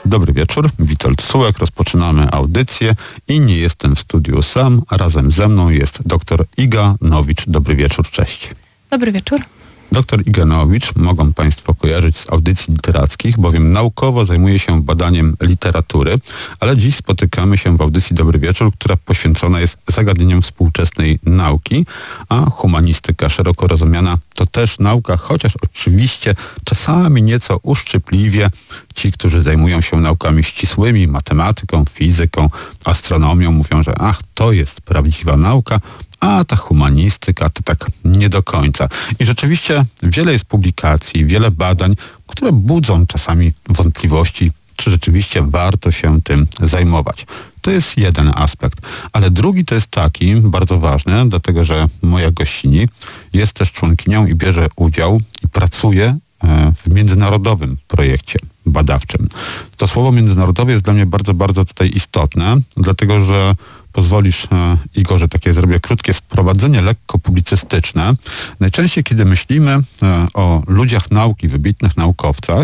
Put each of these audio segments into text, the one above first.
Dobry wieczór, Witold Sułek, rozpoczynamy audycję i nie jestem w studiu sam, a razem ze mną jest dr Iga Nowicz. Dobry wieczór, cześć. Dobry wieczór. Dr Iga Nowicz mogą Państwo kojarzyć z audycji literackich, bowiem naukowo zajmuje się badaniem literatury, ale dziś spotykamy się w audycji Dobry Wieczór, która poświęcona jest zagadnieniom współczesnej nauki, a humanistyka szeroko rozumiana to też nauka, chociaż oczywiście czasami nieco uszczypliwie ci, którzy zajmują się naukami ścisłymi, matematyką, fizyką, astronomią, mówią, że to jest prawdziwa nauka, a ta humanistyka to tak nie do końca. I rzeczywiście wiele jest publikacji, wiele badań, które budzą czasami wątpliwości, czy rzeczywiście warto się tym zajmować. To jest jeden aspekt, ale drugi to jest taki, bardzo ważny, dlatego że moja gościni jest też członkinią i bierze udział i pracuje w międzynarodowym projekcie badawczym. To słowo międzynarodowe jest dla mnie bardzo, bardzo tutaj istotne, dlatego że pozwolisz, Igor, że takie zrobię krótkie wprowadzenie, lekko publicystyczne. Najczęściej, kiedy myślimy o ludziach nauki, wybitnych naukowcach,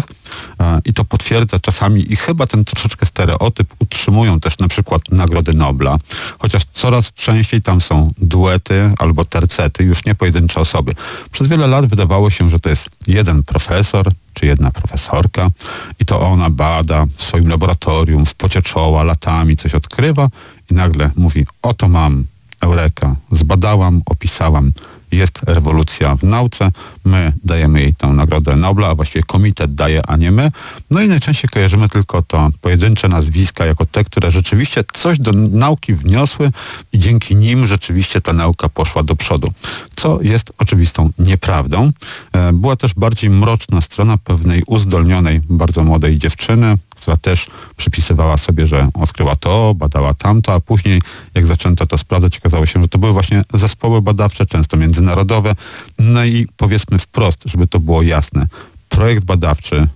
i to potwierdza czasami i chyba ten troszeczkę stereotyp utrzymują też na przykład Nagrody Nobla, chociaż coraz częściej tam są duety albo tercety, już nie pojedyncze osoby. Przez wiele lat wydawało się, że to jest jeden profesor czy jedna profesorka i to ona bada w swoim laboratorium, w pocie czoła, latami coś odkrywa i nagle mówi, oto mam, eureka, zbadałam, opisałam, jest rewolucja w nauce, my dajemy jej tę Nagrodę Nobla, a właściwie komitet daje, a nie my. No i najczęściej kojarzymy tylko to pojedyncze nazwiska jako te, które rzeczywiście coś do nauki wniosły i dzięki nim rzeczywiście ta nauka poszła do przodu. Co jest oczywistą nieprawdą. Była też bardziej mroczna strona pewnej uzdolnionej, bardzo młodej dziewczyny, która też przypisywała sobie, że odkryła to, badała tamto, a później jak zaczęto to sprawdzać, okazało się, że to były właśnie zespoły badawcze, często międzynarodowe. No i powiedzmy wprost, żeby to było jasne, projekt badawczy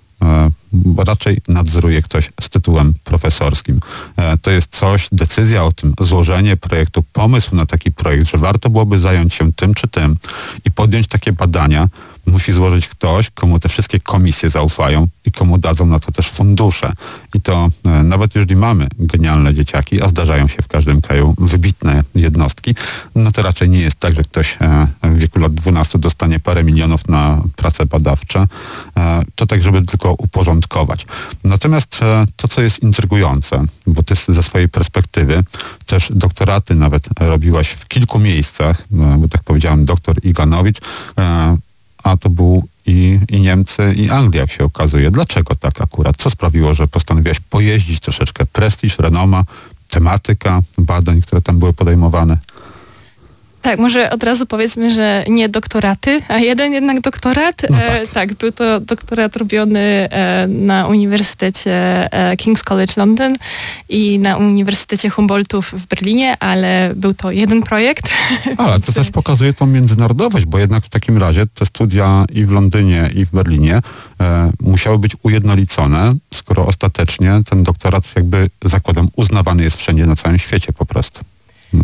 raczej nadzoruje ktoś z tytułem profesorskim. To jest coś, decyzja o tym, złożenie projektu, pomysł na taki projekt, że warto byłoby zająć się tym czy tym i podjąć takie badania, musi złożyć ktoś, komu te wszystkie komisje zaufają i komu dadzą na to też fundusze. I to nawet jeżeli mamy genialne dzieciaki, a zdarzają się w każdym kraju wybitne jednostki, no to raczej nie jest tak, że ktoś w wieku lat 12 dostanie parę milionów na prace badawcze. To tak, żeby tylko uporządkować. Natomiast to, co jest intrygujące, bo ty ze swojej perspektywy też doktoraty nawet robiłaś w kilku miejscach, bo tak powiedziałem, doktor Iga Nowicz, a to był i Niemcy, i Anglia, jak się okazuje. Dlaczego tak akurat? Co sprawiło, że postanowiłaś pojeździć troszeczkę? Prestiż, renoma, tematyka badań, które tam były podejmowane? Tak, może od razu powiedzmy, że nie doktoraty, a jeden jednak doktorat. No tak. Tak, był to doktorat robiony na Uniwersytecie King's College London i na Uniwersytecie Humboldtów w Berlinie, ale był to jeden projekt. Ale to też pokazuje tą międzynarodowość, bo jednak w takim razie te studia i w Londynie, i w Berlinie musiały być ujednolicone, skoro ostatecznie ten doktorat jakby zakładem uznawany jest wszędzie na całym świecie po prostu. No.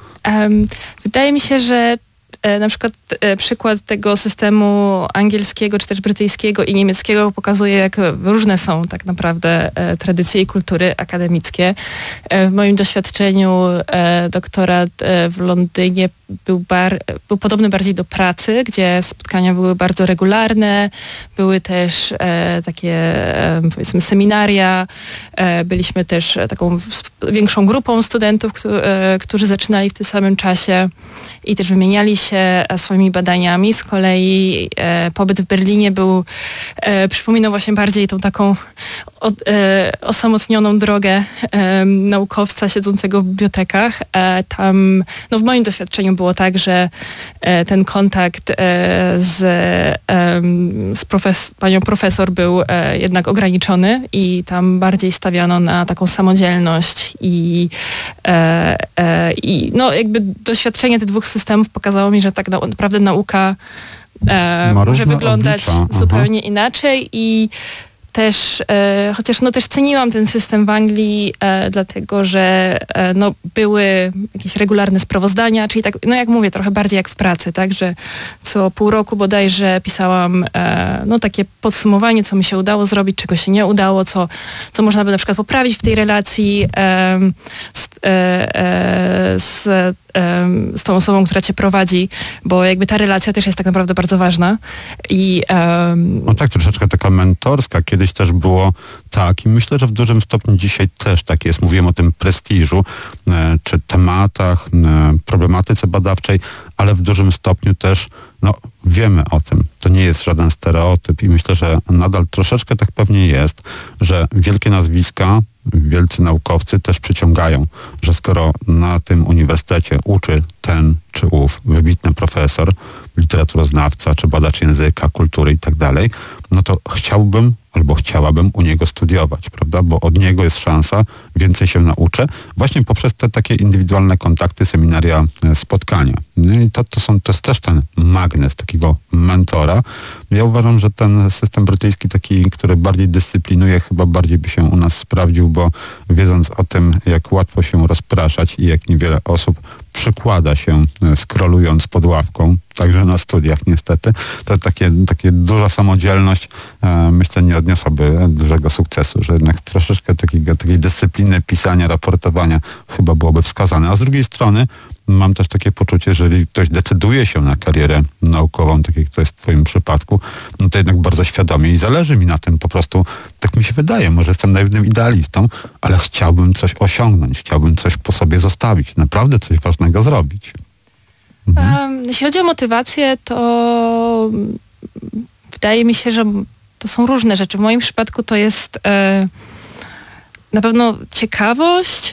Wydaje mi się, że na przykład przykład tego systemu angielskiego, czy też brytyjskiego i niemieckiego pokazuje, jak różne są tak naprawdę tradycje i kultury akademickie. W moim doświadczeniu doktorat w Londynie był podobny bardziej do pracy, gdzie spotkania były bardzo regularne, były też takie powiedzmy seminaria, byliśmy też taką większą grupą studentów, którzy zaczynali w tym samym czasie i też wymieniali się swoimi badaniami. Z kolei pobyt w Berlinie przypominał właśnie bardziej tą taką osamotnioną drogę naukowca siedzącego w bibliotekach. Tam, w moim doświadczeniu było tak, że ten kontakt z panią profesor był jednak ograniczony i tam bardziej stawiano na taką samodzielność i jakby doświadczenie tych dwóch systemów pokazało mi, że tak naprawdę nauka może wyglądać zupełnie inaczej i też, chociaż no też ceniłam ten system w Anglii, dlatego że no były jakieś regularne sprawozdania, czyli tak, no jak mówię, trochę bardziej jak w pracy, tak, że co pół roku bodajże pisałam no takie podsumowanie, co mi się udało zrobić, czego się nie udało, co można by na przykład poprawić w tej relacji z tą osobą, która cię prowadzi, bo jakby ta relacja też jest tak naprawdę bardzo ważna. No tak, troszeczkę taka mentorska. Kiedyś też było tak i myślę, że w dużym stopniu dzisiaj też tak jest. Mówiłem o tym prestiżu, czy tematach, problematyce badawczej, ale w dużym stopniu też no, wiemy o tym. To nie jest żaden stereotyp i myślę, że nadal troszeczkę tak pewnie jest, że wielkie nazwiska, wielcy naukowcy też przyciągają, że skoro na tym uniwersytecie uczy ten czy ów wybitny profesor, literaturoznawca, czy badacz języka, kultury i tak dalej, no to chciałbym albo chciałabym u niego studiować, prawda? Bo od niego jest szansa, więcej się nauczę, właśnie poprzez te takie indywidualne kontakty, seminaria, spotkania. No i to jest też ten magnes takiego mentora. Ja uważam, że ten system brytyjski taki, który bardziej dyscyplinuje, chyba bardziej by się u nas sprawdził, bo wiedząc o tym, jak łatwo się rozpraszać i jak niewiele osób przykłada się scrollując pod ławką, także na studiach niestety, to takie duża samodzielność myślę nie odniosłaby dużego sukcesu, że jednak troszeczkę takiej dyscypliny pisania, raportowania chyba byłoby wskazane. A z drugiej strony mam też takie poczucie, że jeżeli ktoś decyduje się na karierę naukową, tak jak to jest w twoim przypadku, no to jednak bardzo świadomie i zależy mi na tym po prostu, tak mi się wydaje, może jestem naiwnym idealistą, ale chciałbym coś osiągnąć, chciałbym coś po sobie zostawić, naprawdę coś ważnego zrobić. Jeśli chodzi o motywację, to wydaje mi się, że to są różne rzeczy. W moim przypadku to jest na pewno ciekawość,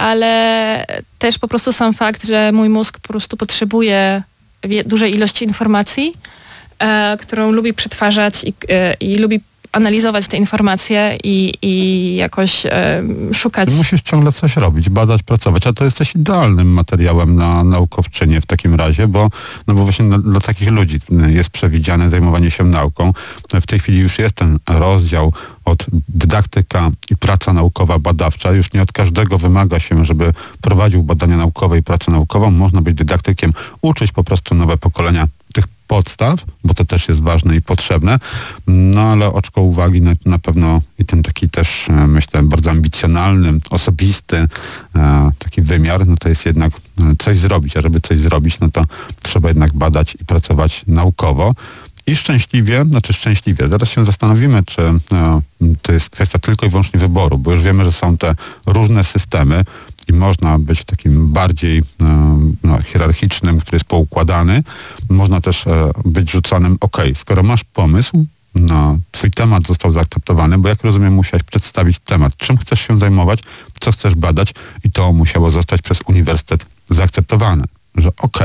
ale też po prostu sam fakt, że mój mózg po prostu potrzebuje dużej ilości informacji, którą lubi przetwarzać i lubi analizować te informacje i jakoś szukać. Ty musisz ciągle coś robić, badać, pracować, a to jesteś idealnym materiałem na naukowczynię w takim razie, bo właśnie dla takich ludzi jest przewidziane zajmowanie się nauką. W tej chwili już jest ten rozdział od dydaktyka i praca naukowa badawcza. Już nie od każdego wymaga się, żeby prowadził badania naukowe i pracę naukową. Można być dydaktykiem, uczyć po prostu nowe pokolenia tych podstaw, bo to też jest ważne i potrzebne, no ale oczko uwagi na pewno i ten taki też, myślę, bardzo ambicjonalny, osobisty taki wymiar, no to jest jednak coś zrobić, a żeby coś zrobić, no to trzeba jednak badać i pracować naukowo. I szczęśliwie, zaraz się zastanowimy, czy to jest kwestia tylko i wyłącznie wyboru, bo już wiemy, że są te różne systemy i można być takim bardziej hierarchicznym, który jest poukładany. Można też być rzucanym, skoro masz pomysł, twój temat został zaakceptowany, bo jak rozumiem, musiałeś przedstawić temat, czym chcesz się zajmować, co chcesz badać i to musiało zostać przez uniwersytet zaakceptowane, że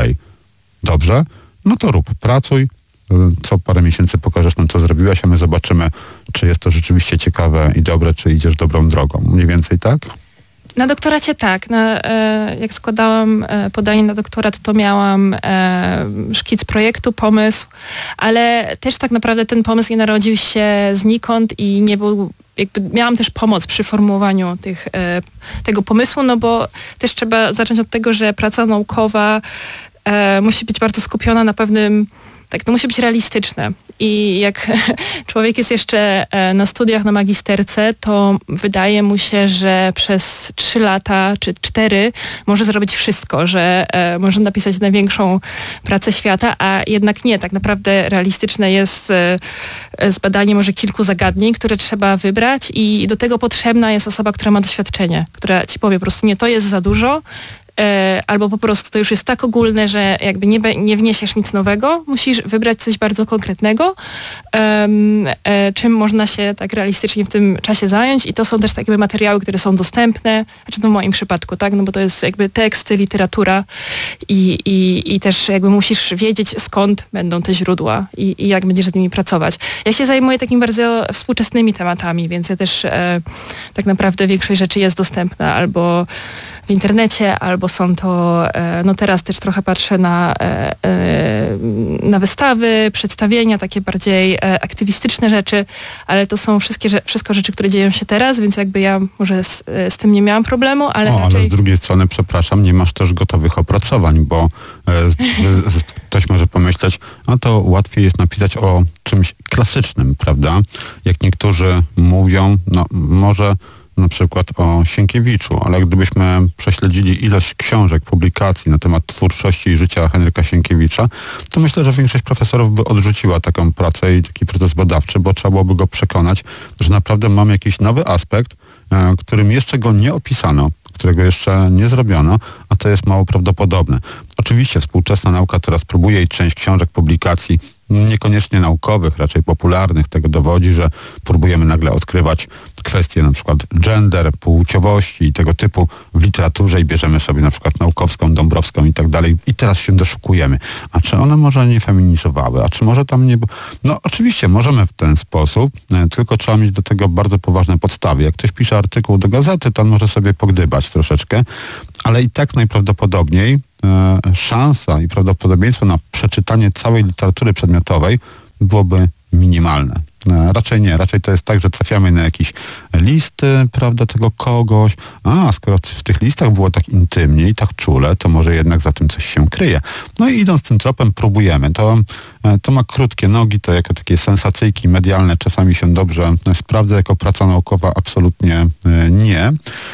dobrze, no to rób, pracuj, co parę miesięcy pokażesz nam, co zrobiłaś, a my zobaczymy, czy jest to rzeczywiście ciekawe i dobre, czy idziesz dobrą drogą. Mniej więcej tak? Na doktoracie tak. Jak składałam podanie na doktorat, to miałam szkic projektu, pomysł, ale też tak naprawdę ten pomysł nie narodził się znikąd i nie był, miałam też pomoc przy formułowaniu tego pomysłu, no bo też trzeba zacząć od tego, że praca naukowa musi być bardzo skupiona na pewnym, tak, to musi być realistyczne. I jak człowiek jest jeszcze na studiach na magisterce, to wydaje mu się, że przez 3 lata czy 4 może zrobić wszystko, że może napisać największą pracę świata, a jednak nie. Tak naprawdę realistyczne jest zbadanie może kilku zagadnień, które trzeba wybrać i do tego potrzebna jest osoba, która ma doświadczenie, która ci powie po prostu nie, to jest za dużo, albo po prostu to już jest tak ogólne, że jakby nie wniesiesz nic nowego, musisz wybrać coś bardzo konkretnego, czym można się tak realistycznie w tym czasie zająć i to są też takie materiały, które są dostępne, znaczy to w moim przypadku, tak, no bo to jest jakby teksty, literatura i też jakby musisz wiedzieć, skąd będą te źródła i jak będziesz z nimi pracować. Ja się zajmuję takimi bardzo współczesnymi tematami, więc ja też tak naprawdę większość rzeczy jest dostępna albo w internecie, albo są to, no teraz też trochę patrzę na wystawy, przedstawienia, takie bardziej aktywistyczne rzeczy, ale to są wszystko rzeczy, które dzieją się teraz, więc jakby ja może z tym nie miałam problemu, ale raczej... Ale z drugiej strony, przepraszam, nie masz też gotowych opracowań, bo ktoś może pomyśleć, no to łatwiej jest napisać o czymś klasycznym, prawda? Jak niektórzy mówią, no może na przykład o Sienkiewiczu, ale gdybyśmy prześledzili ilość książek, publikacji na temat twórczości i życia Henryka Sienkiewicza, to myślę, że większość profesorów by odrzuciła taką pracę i taki proces badawczy, bo trzeba byłoby go przekonać, że naprawdę mamy jakiś nowy aspekt, którym jeszcze go nie opisano, którego jeszcze nie zrobiono, a to jest mało prawdopodobne. Oczywiście współczesna nauka teraz próbuje i część książek, publikacji, niekoniecznie naukowych, raczej popularnych, tego dowodzi, że próbujemy nagle odkrywać kwestie na przykład gender, płciowości i tego typu w literaturze i bierzemy sobie na przykład Naukowską, Dąbrowską i tak dalej i teraz się doszukujemy. A czy one może nie feminizowały? A czy może tam nie... No oczywiście możemy w ten sposób, tylko trzeba mieć do tego bardzo poważne podstawy. Jak ktoś pisze artykuł do gazety, to on może sobie pogdybać troszeczkę, ale i tak najprawdopodobniej szansa i prawdopodobieństwo na przeczytanie całej literatury przedmiotowej byłoby minimalne. Raczej nie. Raczej to jest tak, że trafiamy na jakieś listy, prawda, tego kogoś. A skoro w tych listach było tak intymnie i tak czule, to może jednak za tym coś się kryje. No i idąc tym tropem próbujemy. To ma krótkie nogi, to jako takie sensacyjki medialne czasami się dobrze sprawdza, jako praca naukowa absolutnie nie.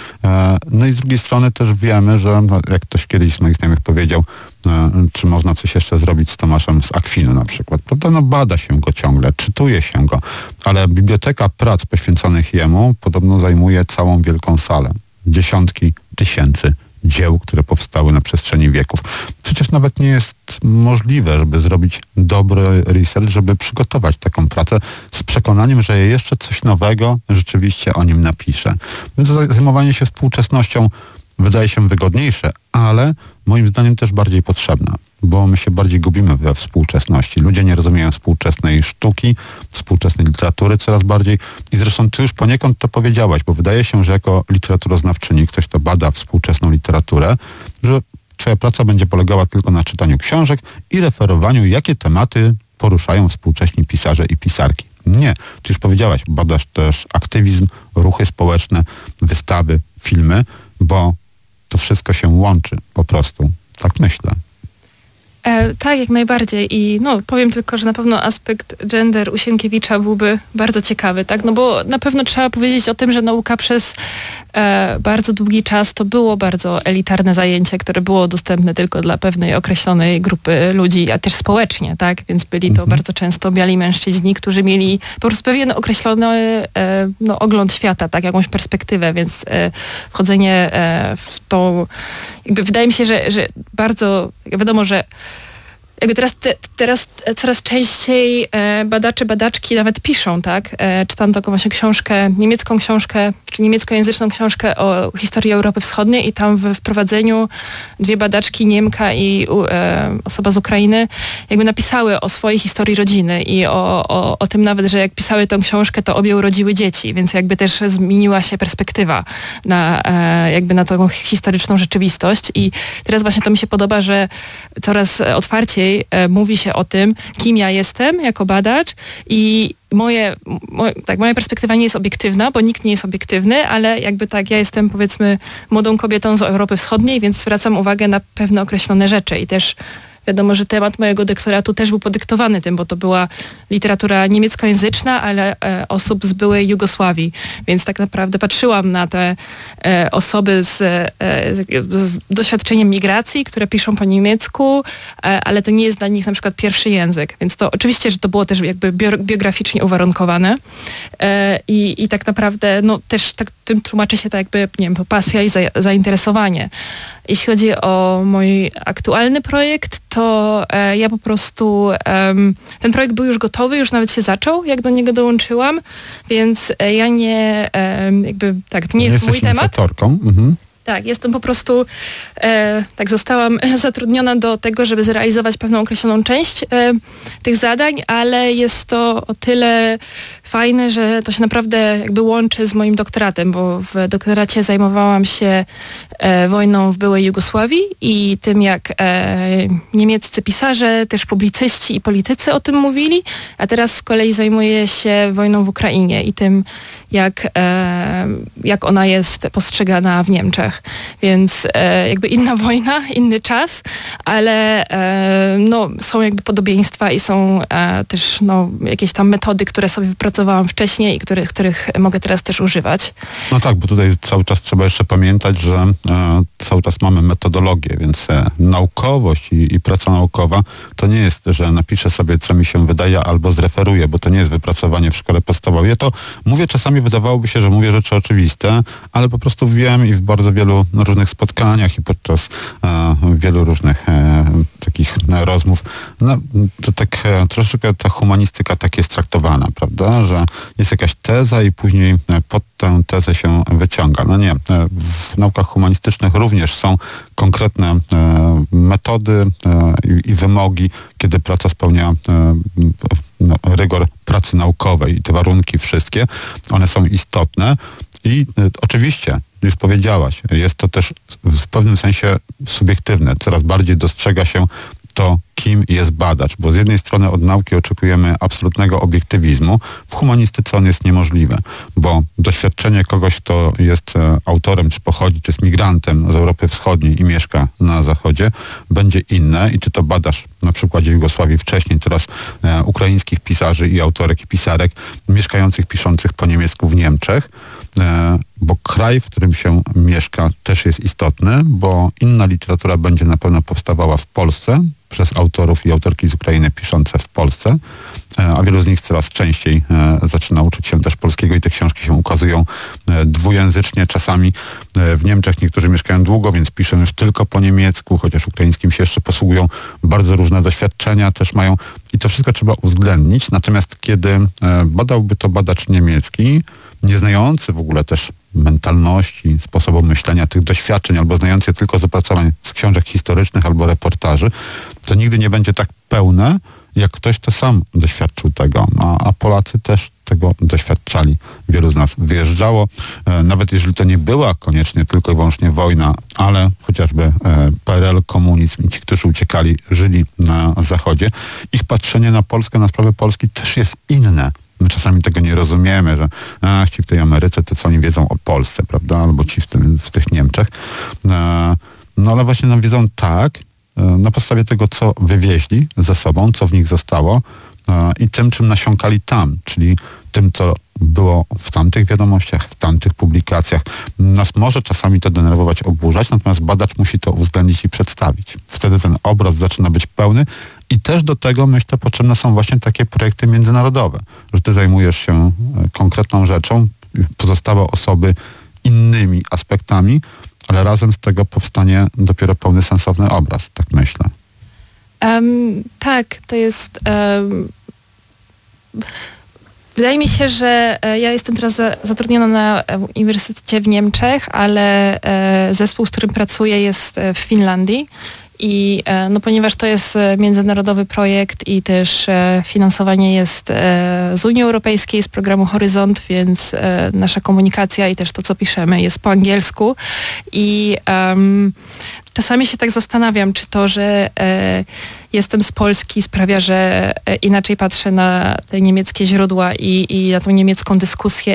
No i z drugiej strony też wiemy, że jak ktoś kiedyś z moich znajomych powiedział, czy można coś jeszcze zrobić z Tomaszem z Akwinu na przykład, prawda? No bada się go ciągle, czytuje się go, ale biblioteka prac poświęconych jemu podobno zajmuje całą wielką salę. Dziesiątki tysięcy dzieł, które powstały na przestrzeni wieków. Przecież nawet nie jest możliwe, żeby zrobić dobry research, żeby przygotować taką pracę z przekonaniem, że jeszcze coś nowego rzeczywiście o nim napiszę. Więc zajmowanie się współczesnością wydaje się wygodniejsze, ale moim zdaniem też bardziej potrzebne, bo my się bardziej gubimy we współczesności. Ludzie nie rozumieją współczesnej sztuki, współczesnej literatury coraz bardziej i zresztą ty już poniekąd to powiedziałaś, bo wydaje się, że jako literaturoznawczyni, ktoś, kto bada współczesną literaturę, że twoja praca będzie polegała tylko na czytaniu książek i referowaniu, jakie tematy poruszają współcześni pisarze i pisarki. Nie. Ty już powiedziałaś, badasz też aktywizm, ruchy społeczne, wystawy, filmy, bo to wszystko się łączy po prostu. Tak myślę. Tak, jak najbardziej i no powiem tylko, że na pewno aspekt gender u Sienkiewicza byłby bardzo ciekawy, tak? No bo na pewno trzeba powiedzieć o tym, że nauka przez bardzo długi czas to było bardzo elitarne zajęcie, które było dostępne tylko dla pewnej określonej grupy ludzi, a też społecznie, tak? Więc byli to bardzo często biali mężczyźni, którzy mieli po prostu pewien określony ogląd świata, tak? Jakąś perspektywę, więc wchodzenie w tą jakby wydaje mi się, że bardzo wiadomo, że jakby teraz coraz częściej badacze, badaczki nawet piszą, tak? Czytam taką właśnie książkę, niemiecką książkę, czy niemieckojęzyczną książkę o historii Europy Wschodniej i tam w wprowadzeniu dwie badaczki, Niemka i osoba z Ukrainy, jakby napisały o swojej historii rodziny i o tym nawet, że jak pisały tę książkę, to obie urodziły dzieci, więc jakby też zmieniła się perspektywa na tą historyczną rzeczywistość i teraz właśnie to mi się podoba, że coraz otwarciej mówi się o tym, kim ja jestem jako badacz i moja perspektywa nie jest obiektywna, bo nikt nie jest obiektywny, ale jakby tak, ja jestem powiedzmy młodą kobietą z Europy Wschodniej, więc zwracam uwagę na pewne określone rzeczy i też wiadomo, że temat mojego doktoratu też był podyktowany tym, bo to była literatura niemieckojęzyczna, ale osób z byłej Jugosławii. Więc tak naprawdę patrzyłam na te osoby z doświadczeniem migracji, które piszą po niemiecku, ale to nie jest dla nich na przykład pierwszy język. Więc to oczywiście, że to było też jakby biograficznie uwarunkowane. I tak naprawdę no też tak, tym tłumaczy się tak jakby, nie wiem, pasja i zainteresowanie. Jeśli chodzi o mój aktualny projekt, to ja po prostu, ten projekt był już gotowy, już nawet się zaczął, jak do niego dołączyłam, więc ja nie, jakby, tak, to nie jest mój temat. Inicjatorką. Mhm. Tak, jestem po prostu, tak zostałam zatrudniona do tego, żeby zrealizować pewną określoną część tych zadań, ale jest to o tyle fajne, że to się naprawdę jakby łączy z moim doktoratem, bo w doktoracie zajmowałam się wojną w byłej Jugosławii i tym, jak niemieccy pisarze, też publicyści i politycy o tym mówili, a teraz z kolei zajmuję się wojną w Ukrainie i tym, jak ona jest postrzegana w Niemczech. Więc jakby inna wojna, inny czas, ale no, są jakby podobieństwa i są też no, jakieś tam metody, które sobie wypracowałam wcześniej i których mogę teraz też używać. No tak, bo tutaj cały czas trzeba jeszcze pamiętać, że cały czas mamy metodologię, więc naukowość i praca naukowa to nie jest, że napiszę sobie, co mi się wydaje, albo zreferuję, bo to nie jest wypracowanie w szkole podstawowej. Ja to mówię czasami, wydawałoby się, że mówię rzeczy oczywiste, ale po prostu wiem i w bardzo wielu różnych spotkaniach i podczas wielu różnych takich rozmów, no, to tak troszeczkę ta humanistyka tak jest traktowana, prawda, że jest jakaś teza i później pod tę tezę się wyciąga. No nie, w naukach humanistycznych również są konkretne metody i wymogi, kiedy praca spełnia rygor pracy naukowej i te warunki wszystkie, one są istotne i oczywiście, już powiedziałaś, jest to też w pewnym sensie subiektywne. Coraz bardziej dostrzega się to, kim jest badacz, bo z jednej strony od nauki oczekujemy absolutnego obiektywizmu, w humanistyce on jest niemożliwy, bo doświadczenie kogoś, kto jest autorem, czy pochodzi, czy jest migrantem z Europy Wschodniej i mieszka na Zachodzie, będzie inne i czy to badasz na przykładzie Jugosławii wcześniej, teraz ukraińskich pisarzy i autorek i pisarek mieszkających, piszących po niemiecku w Niemczech, bo kraj, w którym się mieszka, też jest istotny, bo inna literatura będzie na pewno powstawała w Polsce przez autorów i autorki z Ukrainy piszące w Polsce, a wielu z nich coraz częściej zaczyna uczyć się też polskiego i te książki się ukazują dwujęzycznie. Czasami w Niemczech niektórzy mieszkają długo, więc piszą już tylko po niemiecku, chociaż ukraińskim się jeszcze posługują. Bardzo różne doświadczenia też mają i to wszystko trzeba uwzględnić. Natomiast kiedy badałby to badacz niemiecki, nie znający w ogóle też mentalności, sposobu myślenia, tych doświadczeń, albo znający tylko z opracowań z książek historycznych albo reportaży, to nigdy nie będzie tak pełne, jak ktoś, kto sam doświadczył tego. A Polacy też tego doświadczali. Wielu z nas wyjeżdżało, nawet jeżeli to nie była koniecznie tylko i wyłącznie wojna, ale chociażby PRL, komunizm i ci, którzy uciekali, żyli na Zachodzie. Ich patrzenie na Polskę, na sprawy Polski też jest inne. My czasami tego nie rozumiemy, że ci w tej Ameryce, to co oni wiedzą o Polsce, prawda, albo ci w tych Niemczech. No ale właśnie nam wiedzą tak, na podstawie tego, co wywieźli ze sobą, co w nich zostało i tym, czym nasiąkali tam, czyli tym, co było w tamtych wiadomościach, w tamtych publikacjach. Nas może czasami to denerwować, oburzać, natomiast badacz musi to uwzględnić i przedstawić. Wtedy ten obraz zaczyna być pełny i też do tego, myślę, potrzebne są właśnie takie projekty międzynarodowe, że ty zajmujesz się konkretną rzeczą, pozostałe osoby innymi aspektami, ale razem z tego powstanie dopiero pełny, sensowny obraz, tak myślę. Tak, to jest... Wydaje mi się, że ja jestem teraz zatrudniona na Uniwersytecie w Niemczech, ale zespół, z którym pracuję, jest w Finlandii. I no, ponieważ to jest międzynarodowy projekt i też finansowanie jest z Unii Europejskiej, z programu Horyzont, więc nasza komunikacja i też to, co piszemy, jest po angielsku. I czasami się tak zastanawiam, czy to, że jestem z Polski, sprawia, że inaczej patrzę na te niemieckie źródła i na tą niemiecką dyskusję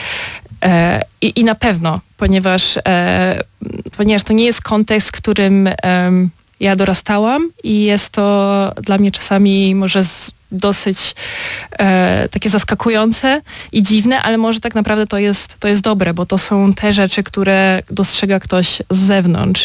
i na pewno, ponieważ to nie jest kontekst, w którym ja dorastałam i jest to dla mnie czasami może dosyć takie zaskakujące i dziwne, ale może tak naprawdę to jest dobre, bo to są te rzeczy, które dostrzega ktoś z zewnątrz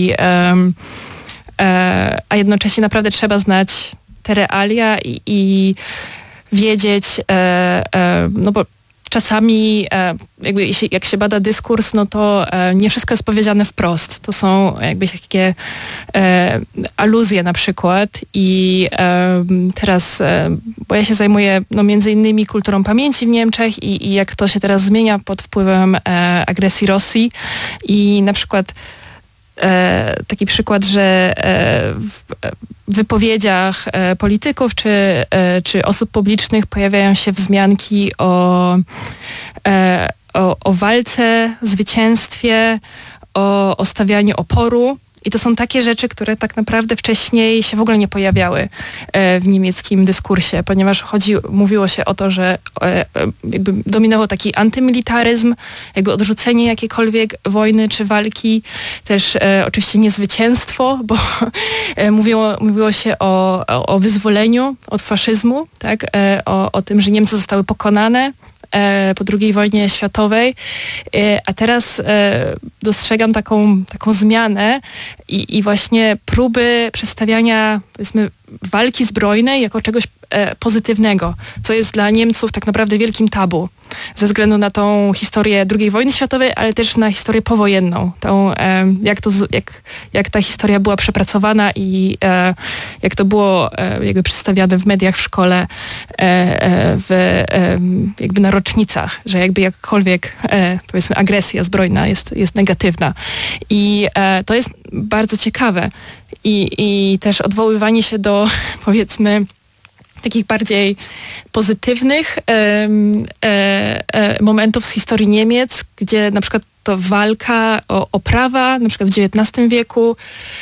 a jednocześnie naprawdę trzeba znać te realia i wiedzieć, no bo czasami jakby jak się bada dyskurs, no to nie wszystko jest powiedziane wprost. To są jakby takie aluzje na przykład i teraz, bo ja się zajmuję no między innymi kulturą pamięci w Niemczech i jak to się teraz zmienia pod wpływem agresji Rosji i na przykład taki przykład, że w wypowiedziach polityków czy osób publicznych pojawiają się wzmianki o walce, zwycięstwie, o stawianiu oporu. I to są takie rzeczy, które tak naprawdę wcześniej się w ogóle nie pojawiały w niemieckim dyskursie, ponieważ mówiło się o to, że jakby dominował taki antymilitaryzm, jakby odrzucenie jakiejkolwiek wojny czy walki, też oczywiście niezwycięstwo, bo mówiło się o wyzwoleniu od faszyzmu, tak? O tym, że Niemcy zostały pokonane po II wojnie światowej, a teraz dostrzegam taką zmianę i właśnie próby przedstawiania, powiedzmy, walki zbrojnej jako czegoś pozytywnego, co jest dla Niemców tak naprawdę wielkim tabu, ze względu na tą historię II wojny światowej, ale też na historię powojenną, tą, jak ta historia była przepracowana i jak to było jakby przedstawiane w mediach, w szkole, jakby na rocznicach, że jakby jakkolwiek powiedzmy agresja zbrojna jest negatywna. I to jest bardzo ciekawe. I też odwoływanie się do, powiedzmy, takich bardziej pozytywnych momentów z historii Niemiec, gdzie na przykład to walka o prawa, na przykład w XIX wieku,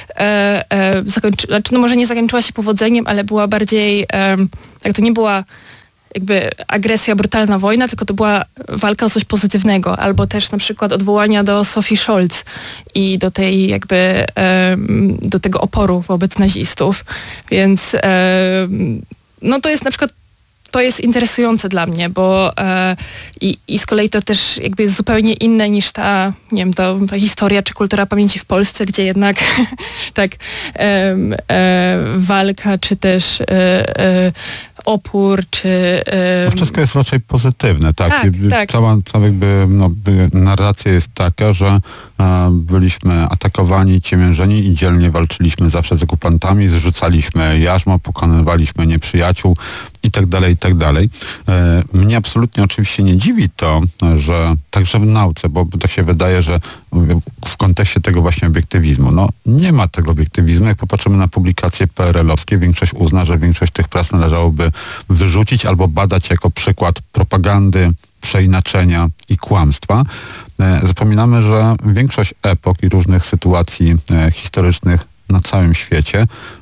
no może nie zakończyła się powodzeniem, ale była bardziej, tak, to nie była jakby agresja, brutalna wojna, tylko to była walka o coś pozytywnego, albo też na przykład odwołania do Sophie Scholz i do tej jakby, do tego oporu wobec nazistów. Więc no to jest na przykład, to jest interesujące dla mnie, bo i z kolei to też jakby jest zupełnie inne niż ta, nie wiem, ta historia czy kultura pamięci w Polsce, gdzie jednak tak walka czy też opór, czy... To wszystko jest raczej pozytywne, tak? Tak. Cała jakby, narracja jest taka, że byliśmy atakowani, ciemiężeni i dzielnie walczyliśmy zawsze z okupantami, zrzucaliśmy jarzmo, pokonywaliśmy nieprzyjaciół i tak dalej, i tak dalej. Mnie absolutnie oczywiście nie dziwi to, że także w nauce, bo tak się wydaje, że w kontekście tego właśnie obiektywizmu, no nie ma tego obiektywizmu. Jak popatrzymy na publikacje PRL-owskie, większość uzna, że większość tych prac należałoby wyrzucić albo badać jako przykład propagandy, przeinaczenia i kłamstwa. Zapominamy, że większość epok i różnych sytuacji historycznych na całym świecie,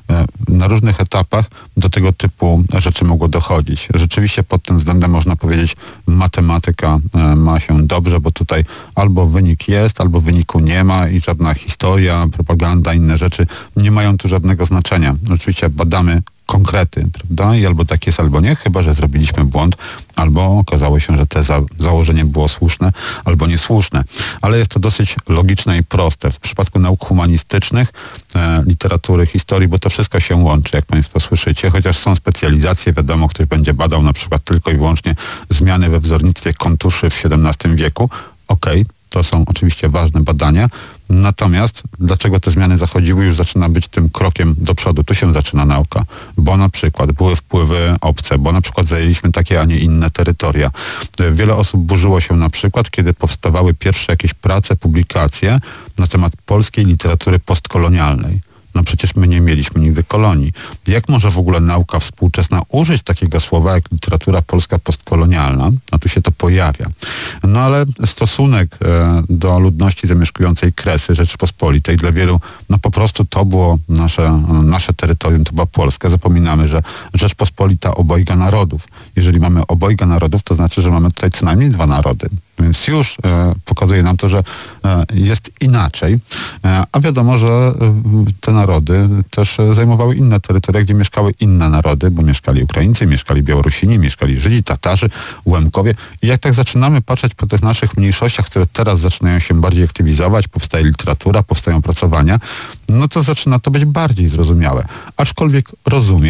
na różnych etapach do tego typu rzeczy mogło dochodzić. Rzeczywiście pod tym względem można powiedzieć, matematyka ma się dobrze, bo tutaj albo wynik jest, albo wyniku nie ma i żadna historia, propaganda, inne rzeczy nie mają tu żadnego znaczenia. Oczywiście badamy konkrety, prawda? I albo tak jest, albo nie, chyba że zrobiliśmy błąd, albo okazało się, że te założenie było słuszne, albo niesłuszne. Ale jest to dosyć logiczne i proste. W przypadku nauk humanistycznych, literatury, historii, bo to wszystko się łączy, jak Państwo słyszycie, chociaż są specjalizacje, wiadomo, ktoś będzie badał na przykład tylko i wyłącznie zmiany we wzornictwie kontuszy w XVII wieku. Okej, to są oczywiście ważne badania. Natomiast dlaczego te zmiany zachodziły, już zaczyna być tym krokiem do przodu. Tu się zaczyna nauka, bo na przykład były wpływy obce, bo na przykład zajęliśmy takie, a nie inne terytoria. Wiele osób burzyło się na przykład, kiedy powstawały pierwsze jakieś prace, publikacje na temat polskiej literatury postkolonialnej. No przecież my nie mieliśmy nigdy kolonii. Jak może w ogóle nauka współczesna użyć takiego słowa jak literatura polska postkolonialna? No tu się to pojawia. No ale stosunek do ludności zamieszkującej Kresy Rzeczypospolitej dla wielu, no po prostu to było nasze terytorium, to była Polska. Zapominamy, że Rzeczpospolita obojga narodów. Jeżeli mamy obojga narodów, to znaczy, że mamy tutaj co najmniej dwa narody. Więc już pokazuje nam to, że jest inaczej. A wiadomo, że te narody też zajmowały inne terytoria, gdzie mieszkały inne narody, bo mieszkali Ukraińcy, mieszkali Białorusini, mieszkali Żydzi, Tatarzy, Łemkowie. I jak tak zaczynamy patrzeć po tych naszych mniejszościach, które teraz zaczynają się bardziej aktywizować, powstaje literatura, powstają opracowania, no to zaczyna to być bardziej zrozumiałe. Aczkolwiek rozumiem,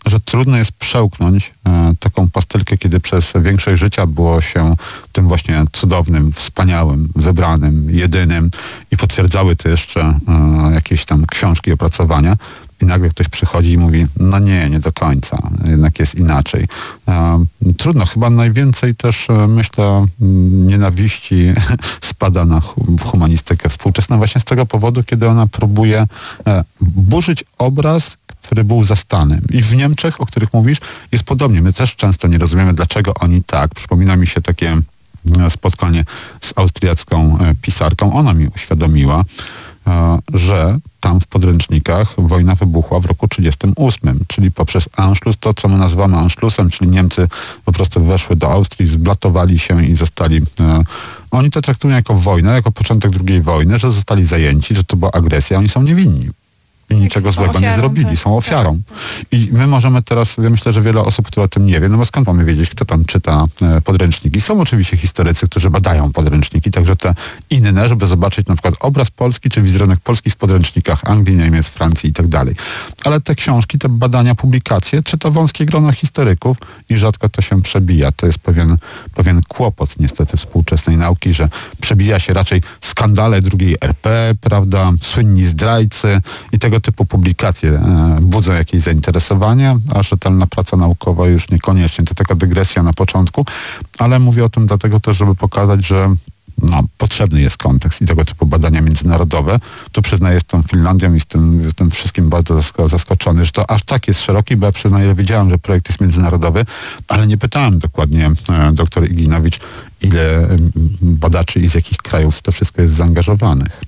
że trudno jest przełknąć taką pastylkę, kiedy przez większość życia było się tym właśnie cudownym, wspaniałym, wybranym, jedynym i potwierdzały to jeszcze jakieś tam książki, opracowania. I nagle ktoś przychodzi i mówi, no nie do końca, jednak jest inaczej. Trudno, chyba najwięcej też, myślę, nienawiści spada na humanistykę współczesną właśnie z tego powodu, kiedy ona próbuje burzyć obraz, który był zastany. I w Niemczech, o których mówisz, jest podobnie. My też często nie rozumiemy, dlaczego oni tak. Przypomina mi się takie spotkanie z austriacką pisarką. Ona mi uświadomiła, że tam w podręcznikach wojna wybuchła w roku 1938, czyli poprzez Anschluss, to co my nazywamy Anschlussem, czyli Niemcy po prostu weszły do Austrii, zblatowali się i zostali... Oni to traktują jako wojnę, jako początek II wojny, że zostali zajęci, że to była agresja, oni są niewinni. I niczego złego nie zrobili, tak, są ofiarą. Tak. I my możemy teraz, ja myślę, że wiele osób, które o tym nie wie, no bo skąd mamy wiedzieć, kto tam czyta podręczniki. Są oczywiście historycy, którzy badają podręczniki, także te inne, żeby zobaczyć na przykład obraz Polski, czy wizerunek Polski w podręcznikach Anglii, Niemiec, Francji i tak dalej. Ale te książki, te badania, publikacje czyta wąskie grono historyków i rzadko to się przebija. To jest pewien kłopot niestety współczesnej nauki, że przebija się raczej skandale II RP, prawda, słynni zdrajcy i tego typu publikacje budzą jakieś zainteresowanie, a rzetelna praca naukowa już niekoniecznie. To taka dygresja na początku, ale mówię o tym dlatego też, żeby pokazać, że potrzebny jest kontekst i tego typu badania międzynarodowe. Tu przyznaję, jestem Finlandią i jestem wszystkim bardzo zaskoczony, że to aż tak jest szeroki, bo ja przyznaję, wiedziałem, że projekt jest międzynarodowy, ale nie pytałem dokładnie dr Iginowicz, ile badaczy i z jakich krajów to wszystko jest zaangażowanych.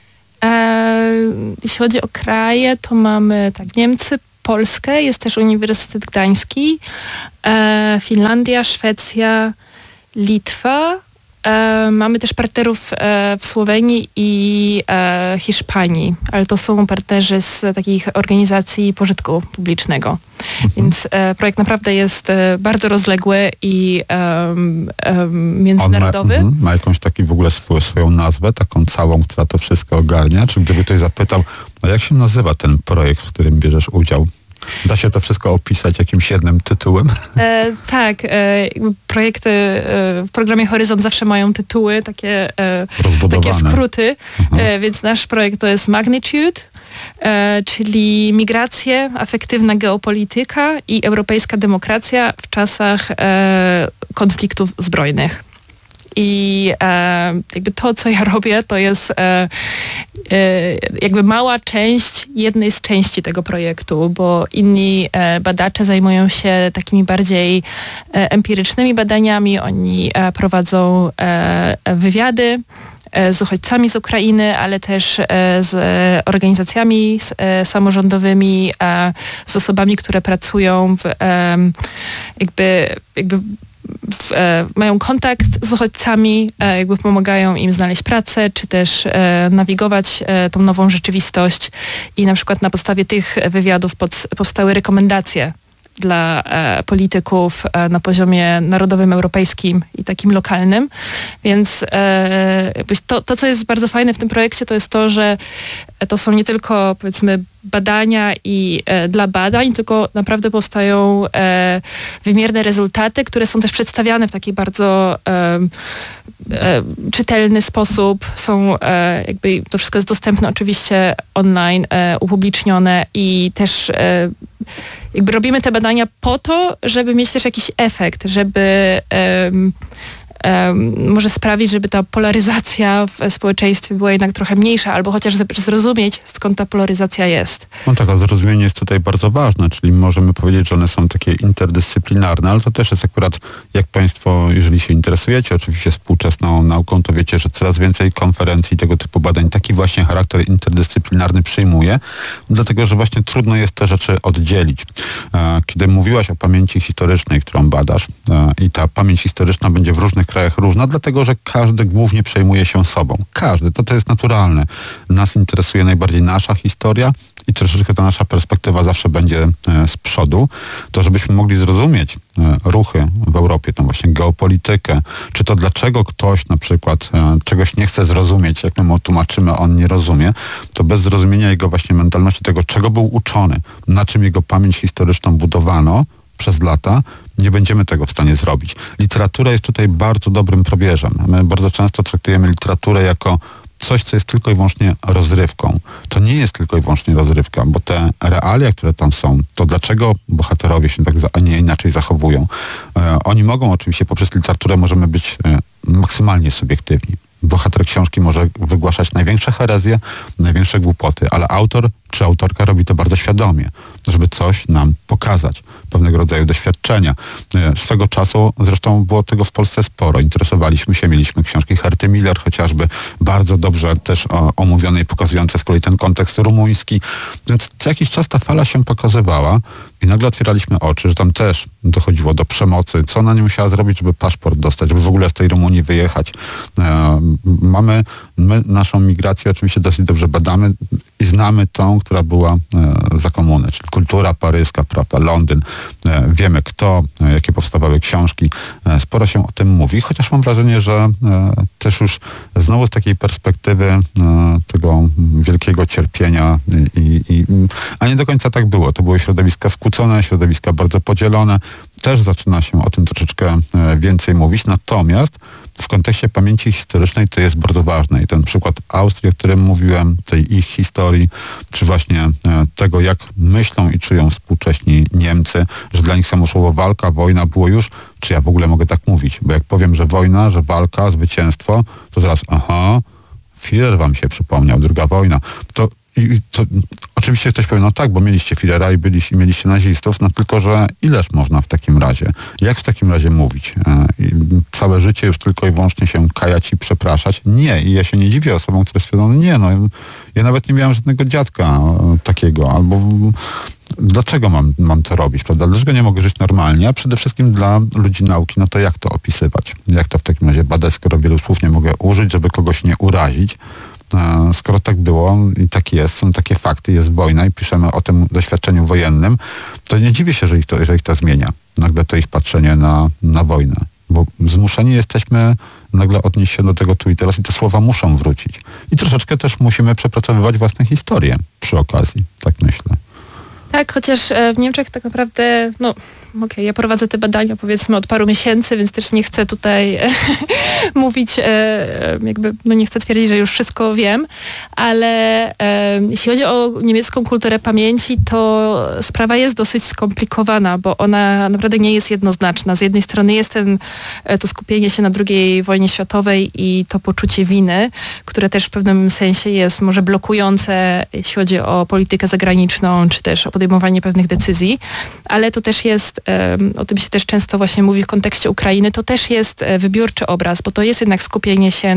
Jeśli chodzi o kraje, to mamy tak Niemcy, Polskę, jest też Uniwersytet Gdański, Finlandia, Szwecja, Litwa. Mamy też partnerów w Słowenii i Hiszpanii, ale to są partnerzy z takich organizacji pożytku publicznego. Więc projekt naprawdę jest bardzo rozległy i międzynarodowy. Ma jakąś taki w ogóle swoją nazwę, taką całą, która to wszystko ogarnia? Czy gdyby ktoś zapytał, no jak się nazywa ten projekt, w którym bierzesz udział? Da się to wszystko opisać jakimś jednym tytułem? Tak. Projekty w programie Horyzont zawsze mają tytuły, takie skróty. Więc nasz projekt to jest Magnitude, czyli migracje, afektywna geopolityka i europejska demokracja w czasach konfliktów zbrojnych. I jakby to, co ja robię, to jest jakby mała część jednej z części tego projektu, bo inni badacze zajmują się takimi bardziej empirycznymi badaniami. Oni prowadzą wywiady z uchodźcami z Ukrainy, ale też z organizacjami samorządowymi, z osobami, które pracują mają kontakt z uchodźcami, jakby pomagają im znaleźć pracę, czy też nawigować tą nową rzeczywistość i na przykład na podstawie tych wywiadów powstały rekomendacje dla polityków na poziomie narodowym, europejskim i takim lokalnym. Więc to, co jest bardzo fajne w tym projekcie, to jest to, że to są nie tylko, powiedzmy, badania i dla badań, tylko naprawdę powstają wymierne rezultaty, które są też przedstawiane w taki bardzo czytelny sposób. Są jakby to wszystko jest dostępne oczywiście online, upublicznione i też jakby robimy te badania po to, żeby mieć też jakiś efekt, żeby może sprawić, żeby ta polaryzacja w społeczeństwie była jednak trochę mniejsza, albo chociaż zrozumieć, skąd ta polaryzacja jest. No tak, a zrozumienie jest tutaj bardzo ważne, czyli możemy powiedzieć, że one są takie interdyscyplinarne, ale to też jest akurat, jak Państwo, jeżeli się interesujecie oczywiście współczesną nauką, to wiecie, że coraz więcej konferencji tego typu badań taki właśnie charakter interdyscyplinarny przyjmuje, dlatego, że właśnie trudno jest te rzeczy oddzielić. Kiedy mówiłaś o pamięci historycznej, którą badasz, i ta pamięć historyczna będzie w różnych krajach różna, dlatego, że każdy głównie przejmuje się sobą. Każdy. To jest naturalne. Nas interesuje najbardziej nasza historia, i troszeczkę ta nasza perspektywa zawsze będzie z przodu, to żebyśmy mogli zrozumieć ruchy w Europie, tą właśnie geopolitykę, czy to dlaczego ktoś na przykład czegoś nie chce zrozumieć, jak my mu tłumaczymy, on nie rozumie, to bez zrozumienia jego właśnie mentalności, tego czego był uczony, na czym jego pamięć historyczną budowano przez lata, nie będziemy tego w stanie zrobić. Literatura jest tutaj bardzo dobrym probierzem. My bardzo często traktujemy literaturę jako coś, co jest tylko i wyłącznie rozrywką. To nie jest tylko i wyłącznie rozrywka, bo te realia, które tam są, to dlaczego bohaterowie się tak, a nie inaczej zachowują. Oni mogą oczywiście, poprzez literaturę możemy być maksymalnie subiektywni. Bohater książki może wygłaszać największe herezje, największe głupoty, ale autor czy autorka robi to bardzo świadomie, żeby coś nam pokazać, pewnego rodzaju doświadczenia. Swego czasu, zresztą było tego w Polsce sporo, interesowaliśmy się, mieliśmy książki Herty Miller chociażby, bardzo dobrze też omówione i pokazujące z kolei ten kontekst rumuński, więc co jakiś czas ta fala się pokazywała i nagle otwieraliśmy oczy, że tam też dochodziło do przemocy, co ona nie musiała zrobić, żeby paszport dostać, żeby w ogóle z tej Rumunii wyjechać. My naszą migrację oczywiście dosyć dobrze badamy i znamy tą, która była za komuny, czyli kultura paryska, prawda, Londyn. Wiemy kto, jakie powstawały książki. Sporo się o tym mówi, chociaż mam wrażenie, że też już znowu z takiej perspektywy tego wielkiego cierpienia a nie do końca tak było. To były środowiska skłócone, środowiska bardzo podzielone. Też zaczyna się o tym troszeczkę więcej mówić, natomiast w kontekście pamięci historycznej to jest bardzo ważne i ten przykład Austrii, o którym mówiłem, tej ich historii, czy właśnie tego, jak myślą i czują współcześni Niemcy, że dla nich samo słowo walka, wojna było już, czy ja w ogóle mogę tak mówić, bo jak powiem, że wojna, że walka, zwycięstwo, to zaraz, Führer wam się przypomniał, druga wojna, to oczywiście ktoś powie, no tak, bo mieliście Führera i mieliście nazistów, no tylko, że ileż można w takim razie? Jak w takim razie mówić? Całe życie już tylko i wyłącznie się kajać i przepraszać? Nie. I ja się nie dziwię osobom, które stwierdzą, nie, no ja nawet nie miałem żadnego dziadka takiego, albo dlaczego mam to robić, prawda? Dlaczego nie mogę żyć normalnie? A przede wszystkim dla ludzi nauki, no to jak to opisywać? Jak to w takim razie badać, skoro wielu słów nie mogę użyć, żeby kogoś nie urazić? Skoro tak było i tak jest, są takie fakty, jest wojna i piszemy o tym doświadczeniu wojennym, to nie dziwię się, że ich to zmienia. Nagle to ich patrzenie na wojnę. Bo zmuszeni jesteśmy nagle odnieść się do tego tu i teraz i te słowa muszą wrócić. I troszeczkę też musimy przepracowywać własne historie przy okazji, tak myślę. Tak, chociaż w Niemczech tak naprawdę, ja prowadzę te badania powiedzmy od paru miesięcy, więc też nie chcę tutaj mówić, nie chcę twierdzić, że już wszystko wiem, ale jeśli chodzi o niemiecką kulturę pamięci, to sprawa jest dosyć skomplikowana, bo ona naprawdę nie jest jednoznaczna. Z jednej strony jest to skupienie się na II wojnie światowej i to poczucie winy, które też w pewnym sensie jest może blokujące, jeśli chodzi o politykę zagraniczną, czy też o podejmowanie pewnych decyzji, ale to też jest, o tym się też często właśnie mówi w kontekście Ukrainy, to też jest wybiórczy obraz, bo to jest jednak skupienie się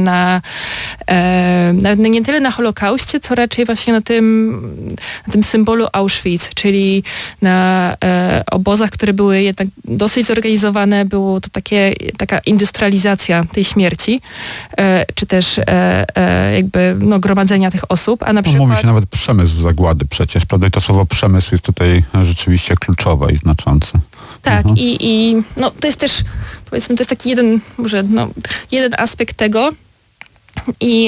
nie tyle na Holokauście, co raczej właśnie na tym symbolu Auschwitz, czyli na obozach, które były jednak dosyć zorganizowane, było to taka industrializacja tej śmierci, czy też gromadzenia tych osób, a na przykład... Mówi się nawet przemysł zagłady przecież, prawda? I to słowo przemysł jest tutaj rzeczywiście kluczowe i znaczące. Tak, i to jest też, powiedzmy, to jest taki jeden aspekt tego. I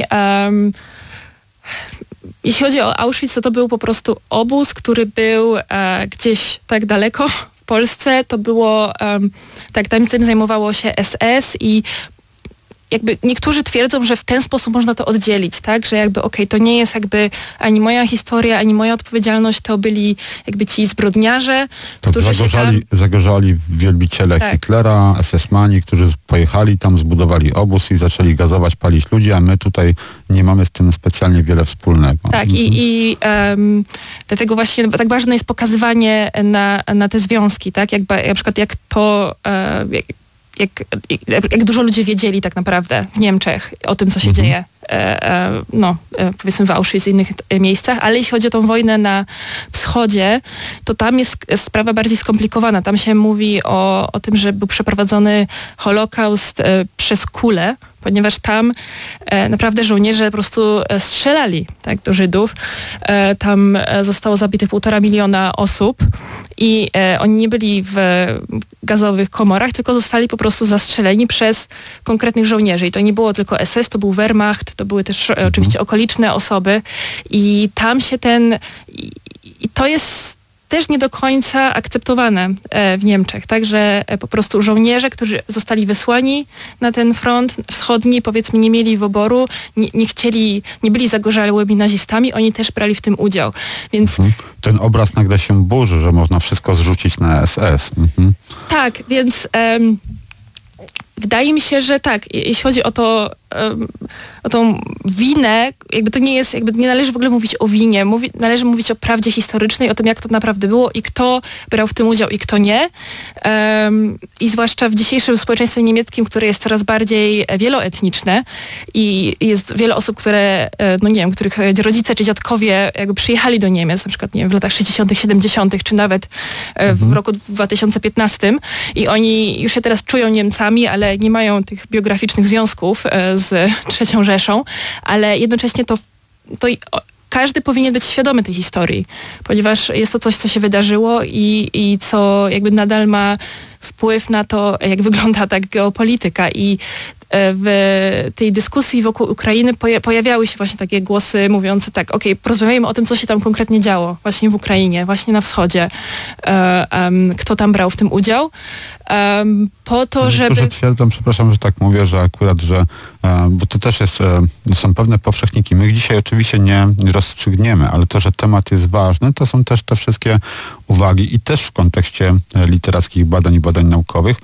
jeśli chodzi o Auschwitz, to był po prostu obóz, który był gdzieś tak daleko w Polsce. To było, tam tym zajmowało się SS i jakby niektórzy twierdzą, że w ten sposób można to oddzielić, tak? Że jakby to nie jest jakby ani moja historia, ani moja odpowiedzialność, to byli jakby ci zbrodniarze, którzy zagorzali wielbiciele Hitlera, SS-mani, którzy pojechali tam, zbudowali obóz i zaczęli gazować, palić ludzi, a my tutaj nie mamy z tym specjalnie wiele wspólnego. Tak, i dlatego właśnie tak ważne jest pokazywanie na te związki, tak? Na przykład jak to... Jak dużo ludzie wiedzieli tak naprawdę w Niemczech o tym, co się dzieje, powiedzmy w Auschwitz i innych miejscach, ale jeśli chodzi o tą wojnę na wschodzie, to tam jest sprawa bardziej skomplikowana. Tam się mówi o tym, że był przeprowadzony Holokaust przez kulę, ponieważ tam naprawdę żołnierze po prostu strzelali, tak, do Żydów. Tam zostało zabitych 1,5 miliona osób i oni nie byli w gazowych komorach, tylko zostali po prostu zastrzeleni przez konkretnych żołnierzy. I to nie było tylko SS, to był Wehrmacht, to były też oczywiście okoliczne osoby i tam się i to jest też nie do końca akceptowane w Niemczech. Także po prostu żołnierze, którzy zostali wysłani na ten front wschodni, powiedzmy, nie mieli wyboru, nie byli zagorzałymi nazistami, oni też brali w tym udział. Więc ten obraz nagle się burzy, że można wszystko zrzucić na SS. Tak, więc wydaje mi się, że tak, jeśli chodzi o tą winę, jakby to nie jest, jakby nie należy w ogóle mówić o winie, należy mówić o prawdzie historycznej, o tym, jak to naprawdę było i kto brał w tym udział i kto nie. I zwłaszcza w dzisiejszym społeczeństwie niemieckim, które jest coraz bardziej wieloetniczne i jest wiele osób, które, no nie wiem, których rodzice czy dziadkowie jakby przyjechali do Niemiec, na przykład, nie wiem, w latach 60., 70., czy nawet w roku 2015 i oni już się teraz czują Niemcami, ale nie mają tych biograficznych związków z III Rzeszą, ale jednocześnie to każdy powinien być świadomy tej historii, ponieważ jest to coś, co się wydarzyło i co jakby nadal ma wpływ na to, jak wygląda tak geopolityka i w tej dyskusji wokół Ukrainy pojawiały się właśnie takie głosy mówiące tak, porozmawiajmy o tym, co się tam konkretnie działo właśnie w Ukrainie, właśnie na wschodzie, kto tam brał w tym udział, po to, żeby... Niektórzy twierdzą, przepraszam, że tak mówię, że akurat, bo to też są pewne powszechniki. My ich dzisiaj oczywiście nie rozstrzygniemy, ale to, że temat jest ważny, to są też te wszystkie uwagi i też w kontekście literackich badań i badań naukowych,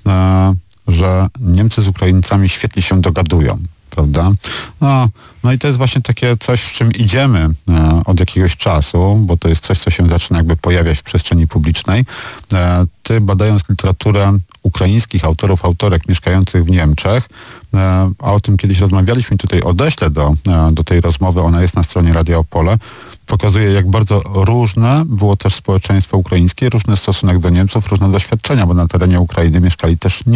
że Niemcy z Ukraińcami świetnie się dogadują, prawda? No i to jest właśnie takie coś, w czym idziemy od jakiegoś czasu, bo to jest coś, co się zaczyna jakby pojawiać w przestrzeni publicznej. Ty, badając literaturę ukraińskich autorów, autorek mieszkających w Niemczech, a o tym kiedyś rozmawialiśmy, tutaj odeślę do tej rozmowy, ona jest na stronie Radia Opole, pokazuje, jak bardzo różne było też społeczeństwo ukraińskie, różny stosunek do Niemców, różne doświadczenia, bo na terenie Ukrainy mieszkali też